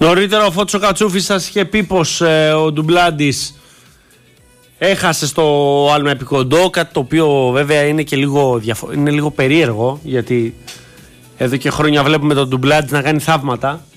Νωρίτερα ο Φώτης ο Κατσούφης σας είχε πει πως ο Ντουμπλάντης έχασε στο άλμα επικοντό, κάτι το οποίο βέβαια είναι και λίγο περίεργο, γιατί εδώ και χρόνια βλέπουμε τον Ντουμπλάντης να κάνει θαύματα.